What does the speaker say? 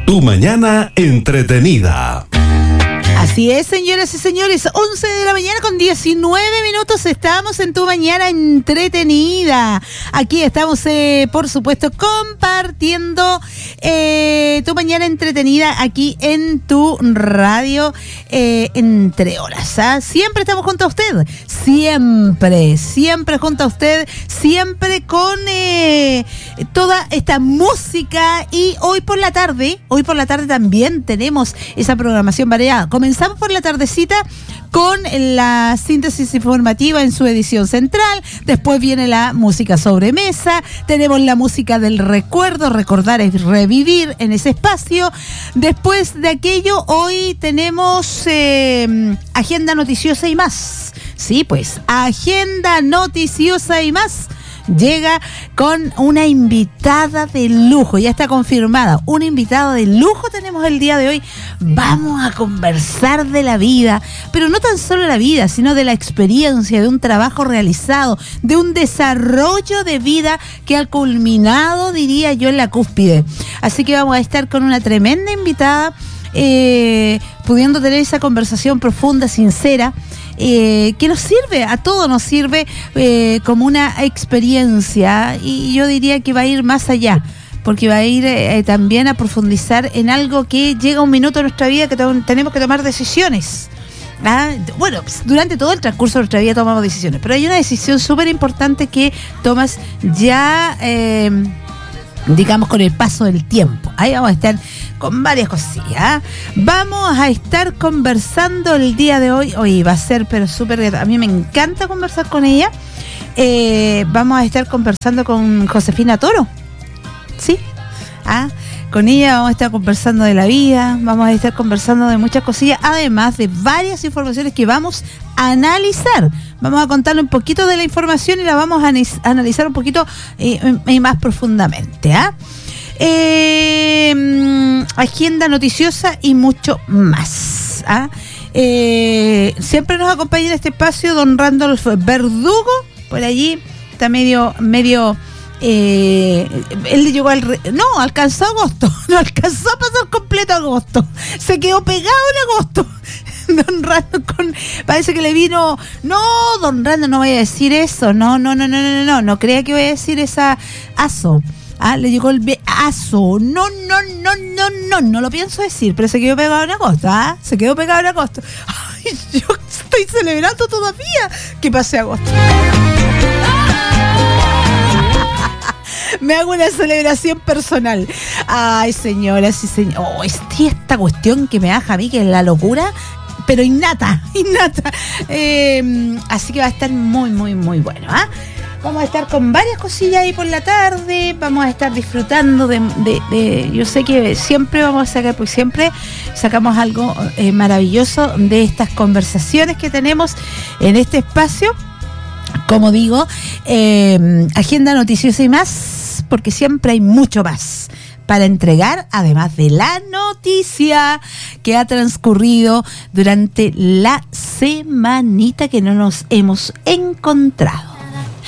Tu mañana entretenida. Así es, señoras y señores, 11 de la mañana con 19 minutos, estamos en Tu Mañana Entretenida. Aquí estamos, por supuesto, compartiendo Tu Mañana Entretenida aquí en tu radio, entre horas. Siempre estamos junto a usted, siempre junto a usted, siempre con toda esta música. Y hoy por la tarde también tenemos esa programación variada. Comenzamos por la tardecita con la síntesis informativa en su edición central, después viene la música sobremesa, tenemos la música del recuerdo, recordar es revivir en ese espacio. Después de aquello, hoy tenemos agenda noticiosa y más. Sí, pues, agenda noticiosa y más. Llega con una invitada de lujo, ya está confirmada, una invitada de lujo tenemos el día de hoy. Vamos a conversar de la vida, pero no tan solo la vida, sino de la experiencia, de un trabajo realizado, de un desarrollo de vida que ha culminado, diría yo, en la cúspide. Así que vamos a estar con una tremenda invitada, pudiendo tener esa conversación profunda, sincera, que nos sirve, a todos nos sirve como una experiencia, y yo diría que va a ir más allá, porque va a ir también a profundizar en algo que llega un minuto en nuestra vida que tenemos que tomar decisiones. Bueno, durante todo el transcurso de nuestra vida tomamos decisiones, pero hay una decisión súper importante que tomas ya, digamos, con el paso del tiempo. Ahí vamos a estar con varias cosillas. Vamos a estar conversando el día de hoy. Hoy va a ser, pero súper, a mí me encanta conversar con ella. Vamos a estar conversando con Josefina Toro. ¿Sí? Con ella vamos a estar conversando de la vida, vamos a estar conversando de muchas cosillas, además de varias informaciones que vamos a analizar. Vamos a contarle un poquito de la información y la vamos a analizar un poquito más profundamente. Agenda noticiosa y mucho más. Siempre nos acompaña en este espacio don Randolph Verdugo, por allí está medio él llegó alcanzó agosto, no alcanzó a pasar completo agosto, se quedó pegado en agosto. Don Rando parece que le vino. No, don Rando, no voy a decir eso. No crea que voy a decir esa aso. Le llegó el aso. No lo pienso decir, pero se quedó pegado en agosto. Se quedó pegado en agosto. Ay, yo estoy celebrando todavía que pase agosto. Me hago una celebración personal. Ay, señoras y señores, esta cuestión que me deja a mí, que es la locura, pero innata. Así que va a estar muy, muy, muy bueno. Vamos a estar con varias cosillas ahí por la tarde. Vamos a estar disfrutando de yo sé que siempre vamos a sacar, pues siempre sacamos algo maravilloso de estas conversaciones que tenemos en este espacio. Como digo, agenda noticiosa y más, porque siempre hay mucho más para entregar, además de la noticia que ha transcurrido durante la semanita que no nos hemos encontrado.